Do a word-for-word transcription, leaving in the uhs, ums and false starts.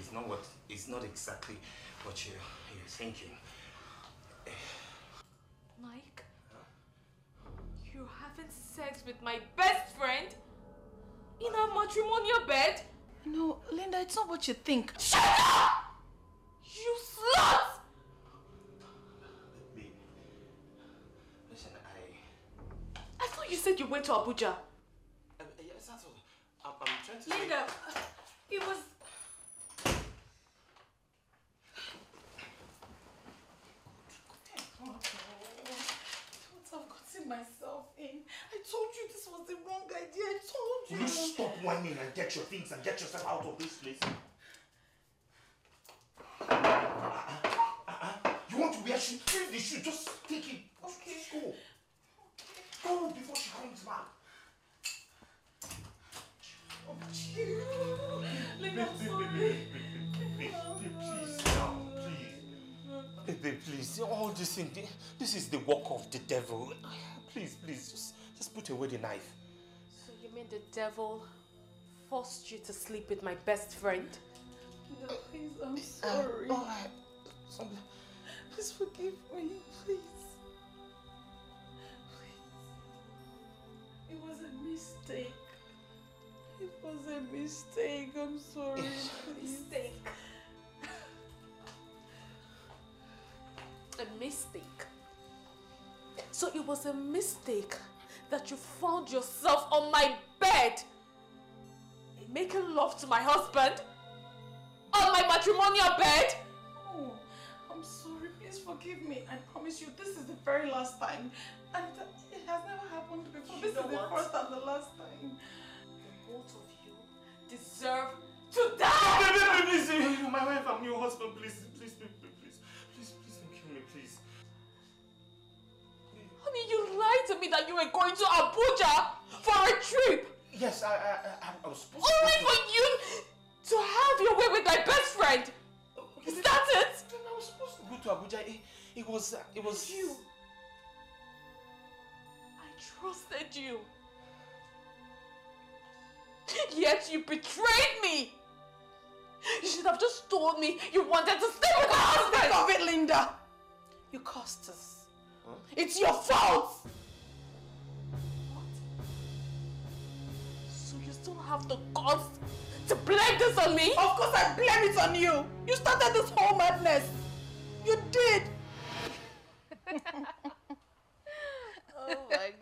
it's not what, it's not exactly what you, you're thinking. Mike, huh? You're having sex with my best friend in our matrimonial bed? No, Linda, it's not what you think. Shut up! You slut! Babe, listen, I... I thought you said you went to Abuja. Uh, yes, that's all. I'm, I'm trying to Linda, say... it was... What I've gotten myself in. I told you this was the wrong idea. I told you. Will you stop whining and get your things and get yourself out of this place? Uh, uh, uh, you want to wear shoes? Leave the shoe. Just take it. Okay. Just go. Go before she comes back. Oh, you. Linda, I'm sorry. Please, now, please. Baby, please, all this thing, this is the work of the devil. Please, please, just, just put away the knife. So you mean the devil forced you to sleep with my best friend? No, please, I'm sorry. Uh, uh, oh, please forgive me, please. Please. It was a mistake. It was a mistake. I'm sorry. Please. Mistake. A mistake. So it was a mistake that you found yourself on my bed, making love to my husband on my matrimonial bed. Oh, I'm sorry. Please forgive me. I promise you, this is the very last time, and it has never happened before. You this is know the what? first and the last time. The both of you deserve to die. Please, please, please, my wife and your husband, please, please, please, please, please, please don't kill me, please. Honey, you lied to me that you were going to Abuja for a trip. Yes, I, I, I, I was supposed to. Only for you to have your way with my best friend. Is that it? I was supposed to go to Abuja. It, it was, it was you. I trusted you. Yet you betrayed me. You should have just told me you wanted to stay with my husband. Stop it, Linda. You cost us. Huh? It's your fault. What? So you still have the guts to blame this on me? Of course I blame it on you. You started this whole madness. You did.